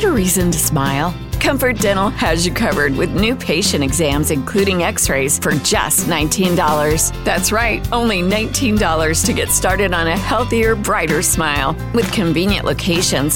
a reason to smile? Comfort Dental has you covered with new patient exams, including x-rays, for just $19. That's right, only $19 to get started on a healthier, brighter smile. With convenient locations